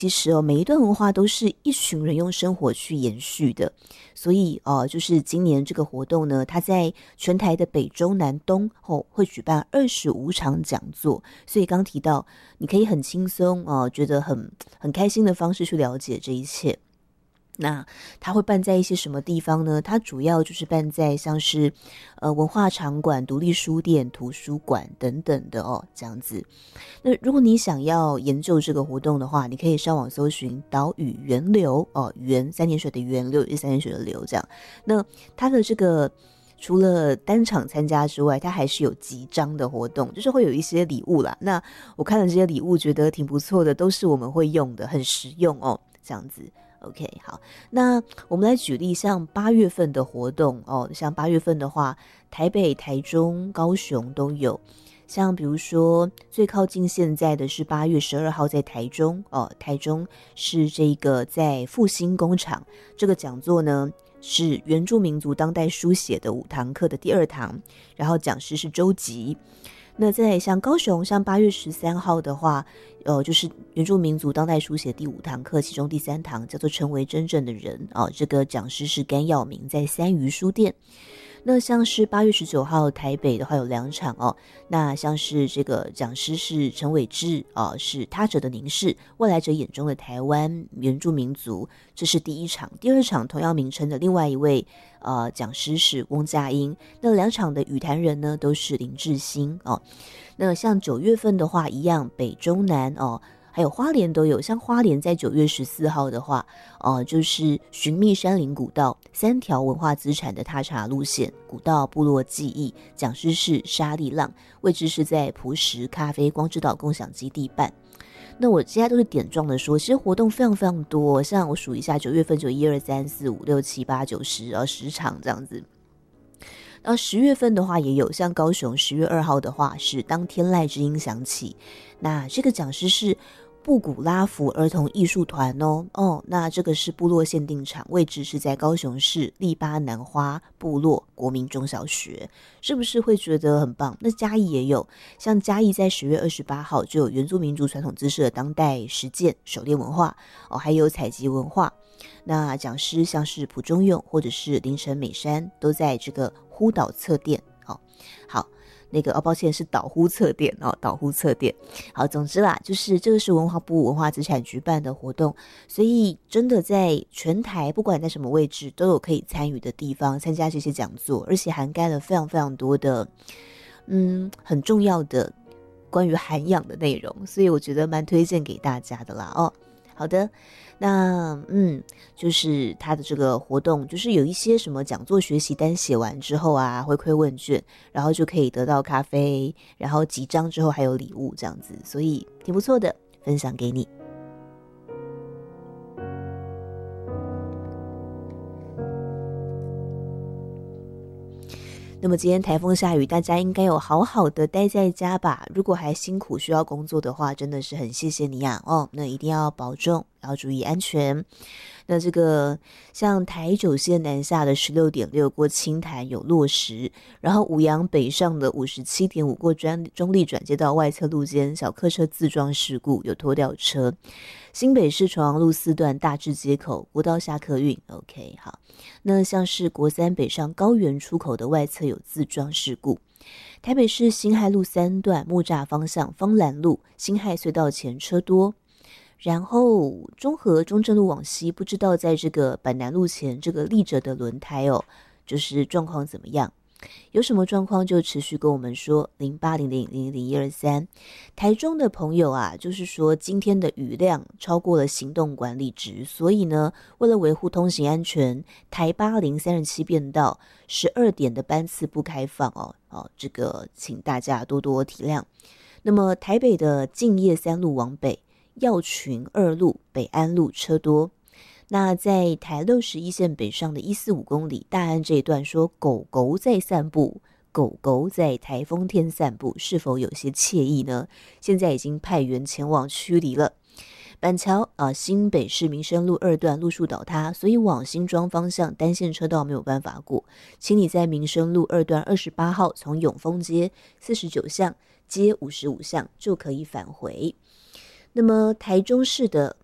其实每一段文化都是一群人用生活去延续的，所以就是今年这个活动呢，它在全台的北中南东会举办25场讲座，所以刚提到你可以很轻松觉得很开心的方式去了解这一切。那它会办在一些什么地方呢？它主要就是办在像是文化场馆、独立书店、图书馆等等的这样子。那如果你想要研究这个活动的话，你可以上网搜寻岛屿源流源三点水的源，流是三点水的流这样。那它的这个除了单场参加之外，它还是有集章的活动，就是会有一些礼物啦。那我看了这些礼物觉得挺不错的，都是我们会用的，很实用这样子。OK， 好，那我们来举例，像8月份的活动像8月份的话，台北、台中、高雄都有。像比如说最靠近现在的是8月12号在台中台中是这个在复兴工厂，这个讲座呢是原住民族当代书写的5堂课的第2堂，然后讲师是周吉。那在像高雄，像8月13号的话就是原住民族当代书写第5堂课，其中第3堂叫做成为真正的人这个讲师是甘耀明，在三余书店。那像是8月19号台北的话有2场那像是这个讲师是陈伟志是他者的凝视，未来者眼中的台湾原住民族，这是第1场。第2场同样名称的另外一位讲师是翁佳音。那2场的语坛人呢都是林志兴那像9月份的话一样，北中南还有花莲都有。像花莲在9月14号的话就是寻觅山林古道3条文化资产的踏查路线，古道部落记忆，讲师是沙利浪，位置是在璞石咖啡光之岛共享基地办。那我现在都是点状的说，其实活动非常非常多，像我数一下，9月份就1、2、3、4、5、6、7、8、9、10 10场这样子。然后10月份的话也有，像高雄10月2号的话是当天籁之音响起，那这个讲师是布古拉福儿童艺术团那这个是部落限定场，位置是在高雄市利巴南花部落国民中小学，是不是会觉得很棒？那嘉义也有，像嘉义在10月28号就有原住民族传统知识的当代实践狩猎文化还有采集文化。那讲师像是蒲中勇或者是林城美山都在这个呼岛侧店好那个抱歉是岛呼侧店岛呼侧店。好，总之啦，就是这个是文化部文化资产局办的活动，所以真的在全台不管在什么位置都有可以参与的地方参加这些讲座，而且涵盖了非常非常多的很重要的关于涵养的内容，所以我觉得蛮推荐给大家的啦好的，那就是他的这个活动就是有一些什么讲座学习单写完之后回馈问卷，然后就可以得到咖啡，然后集章之后还有礼物这样子，所以挺不错的，分享给你。那么今天台风下雨，大家应该有好好的待在家吧，如果还辛苦需要工作的话，真的是很谢谢你那一定要保重，然后注意安全。那这个像台九线南下的 16.6 过清潭有落石，然后五杨北上的 57.5 过中立转接道外侧路肩小客车自撞事故有拖吊车，新北市重阳路4段大智街口国道下客运 OK 好。那像是国3北上高原出口的外侧有自撞事故，台北市辛亥路3段木栅方向芳兰路辛亥隧道前车多，然后中和中正路往西不知道在这个板南路前这个立着的轮胎就是状况怎么样，有什么状况就持续跟我们说0800000123。台中的朋友就是说今天的雨量超过了行动管理值，所以呢为了维护通行安全，台8037变道12点的班次不开放这个请大家多多体谅。那么台北的敬业3路往北，耀群2路北安路车多。那在台61线北上的145公里大安这一段说狗狗在散步，狗狗在台风天散步，是否有些惬意呢？现在已经派员前往驱离了。板桥新北市民生路2段路树倒塌，所以往新庄方向单线车道没有办法过，请你在民生路2段28号从永丰街49巷接55巷就可以返回。那么台中市的